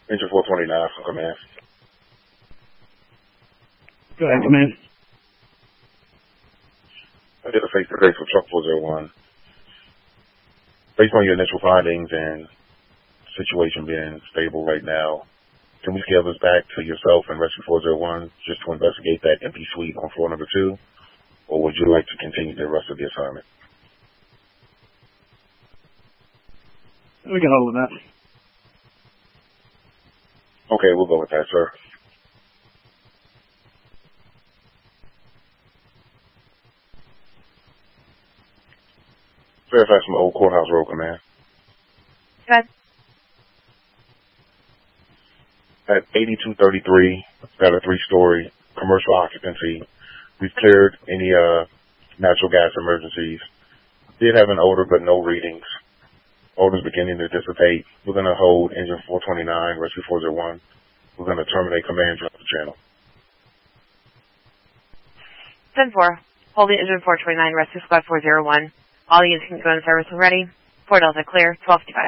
Engine 429 from command. Go ahead, command. I did a face-to-face with Truck 401. Based on your initial findings and situation being stable right now, can we scale this back to yourself and Rescue 401 just to investigate that empty suite on floor number 2? Or would you like to continue the rest of the assignment? We can hold with that. Okay, we'll go with that, sir. Fairfax from Old Courthouse Road, command. Good. At 8233, got a 3-story commercial occupancy. We've cleared any natural gas emergencies. Did have an odor, but no readings. Odor's beginning to dissipate. We're going to hold engine 429, rescue 401. We're going to terminate command, drop the channel. 10-4, holding engine 429, rescue squad 401. All units can go in service when ready. 4 Delta clear, 1255.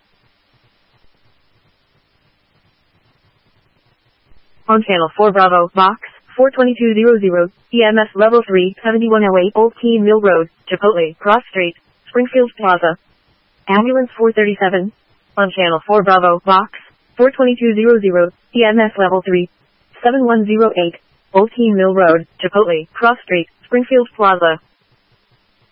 On channel 4 Bravo, box 42200, EMS level 3, 7108 Old Keene Mill Road, Chipotle, Cross Street, Springfield Plaza. Ambulance 437. On channel 4 Bravo, box 42200, EMS level 3, 7108 Old Keene Mill Road, Chipotle, Cross Street, Springfield Plaza.